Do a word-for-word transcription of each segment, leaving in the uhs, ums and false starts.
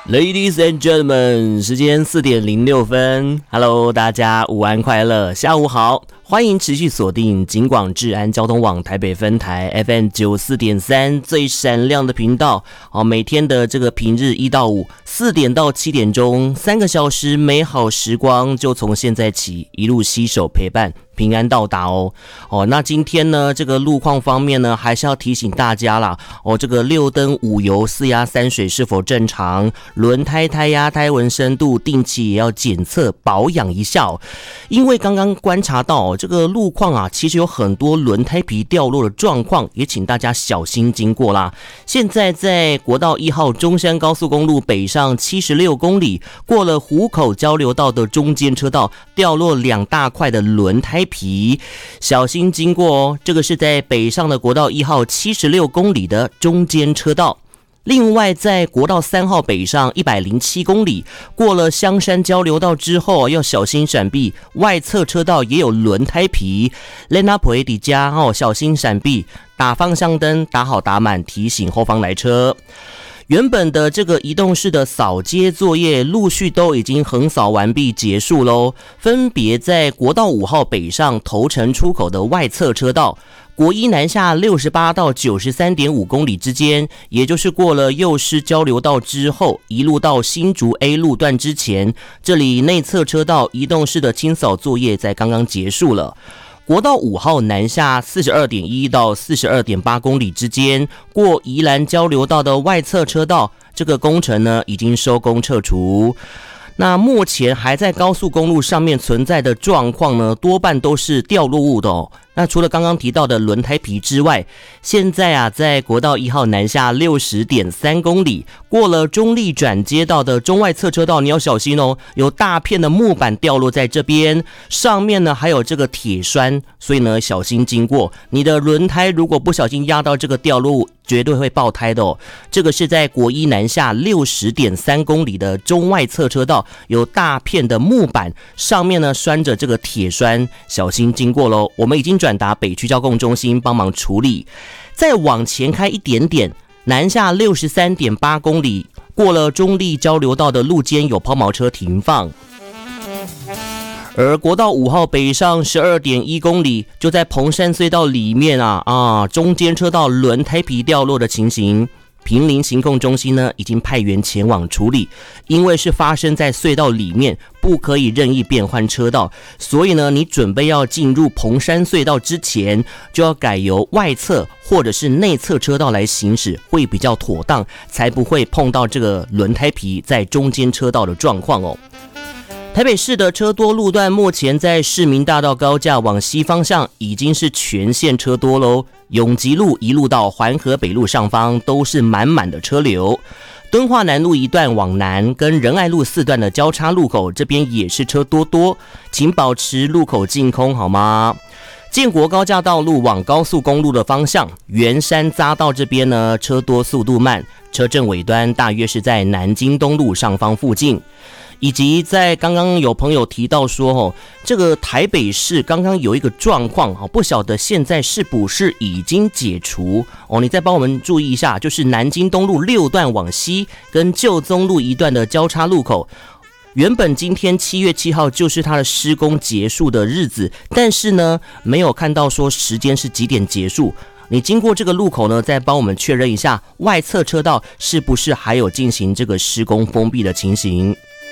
Ladies and gentlemen， 时间四点零六分 ，Hello， 大家午安快乐，下午好，欢迎持续锁定警广治安交通网台北分台 F M 九十四点三 最闪亮的频道哦，每天的这个平日一到五四点到七点钟，三个小时美好时光就从现在起一路携手陪伴。平安到达哦哦，那今天呢，这个路况方面呢，还是要提醒大家啦哦，这个六灯五油四压三水是否正常？轮胎胎压、胎纹深度，定期也要检测保养一下哦。因为刚刚观察到、哦、这个路况啊，其实有很多轮胎皮掉落的状况，也请大家小心经过啦。现在在国道一号中山高速公路北上七十六公里，过了湖口交流道的中间车道，掉落两大块的轮胎皮，小心经过哦。这个是在北上的国道一号七十六公里的中间车道。另外，在国道三号北上一百零七公里，过了香山交流道之后，要小心闪避，外侧车道也有轮胎皮。Lena p o e d 加哦，小心闪避，打方向灯打好打满，提醒后方来车。原本的这个移动式的扫街作业陆续都已经横扫完毕结束咯，分别在国道五号北上头城出口的外侧车道，国一南下六十八到九十三点五公里之间，也就是过了幼师交流道之后，一路到新竹 A 路段之前，这里内侧车道移动式的清扫作业在刚刚结束了。国道五号南下 四十二点一 到 四十二点八公里之间，过宜兰交流道的外侧车道，这个工程呢已经收工撤除。那目前还在高速公路上面存在的状况呢，多半都是掉落物的哦。那除了刚刚提到的轮胎皮之外，现在啊，在国道一号南下 六十点三公里，过了中立转接道的中外侧车道，你要小心哦，有大片的木板掉落在这边，上面呢还有这个铁栓，所以呢小心经过。你的轮胎如果不小心压到这个掉落物，绝对会爆胎的哦。这个是在国一南下 六十点三公里的中外侧车道，有大片的木板，上面呢拴着这个铁栓，小心经过咯。我们已经转达北区交控中心帮忙处理。再往前开一点点，南下 六十三点八公里，过了中立交流道的路肩有抛锚车停放。而国道五号北上 十二点一公里，就在彭山隧道里面啊啊，中间车道轮胎皮掉落的情形，坪林行控中心呢已经派员前往处理，因为是发生在隧道里面，不可以任意变换车道，所以呢，你准备要进入彭山隧道之前，就要改由外侧或者是内侧车道来行驶，会比较妥当，才不会碰到这个轮胎皮在中间车道的状况哦。台北市的车多路段，目前在市民大道高架往西方向已经是全线车多喽，永吉路一路到环河北路上方都是满满的车流。敦化南路一段往南跟仁爱路四段的交叉路口这边也是车多多，请保持路口净空好吗？建国高架道路往高速公路的方向，圆山匝道这边呢车多速度慢，车阵尾端大约是在南京东路上方附近。以及在刚刚有朋友提到说哦，这个台北市刚刚有一个状况哦，不晓得现在是不是已经解除哦？你再帮我们注意一下，就是南京东路六段往西跟旧宗路一段的交叉路口，原本今天七月七号就是它的施工结束的日子，但是呢，没有看到说时间是几点结束。你经过这个路口呢，再帮我们确认一下外侧车道是不是还有进行这个施工封闭的情形。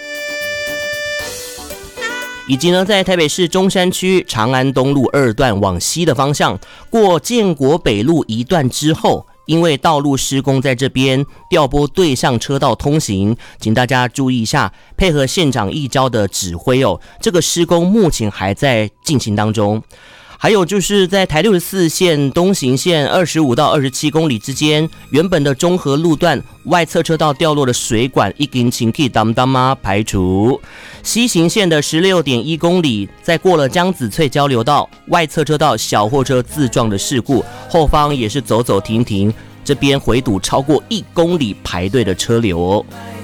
以及呢，在台北市中山区长安东路二段往西的方向，过建国北路一段之后，因为道路施工在这边调拨对向车道通行，请大家注意一下，配合县长议交的指挥哦，这个施工目前还在进行当中。还有就是在台六十四线东行线二十五到二十七公里之间，原本的中和路段外侧车道掉落的水管已经清气当当吗排除。西行线的 十六点一公里，在过了江子翠交流道外侧车道小货车自撞的事故，后方也是走走停停，这边回堵超过一公里排队的车流哦。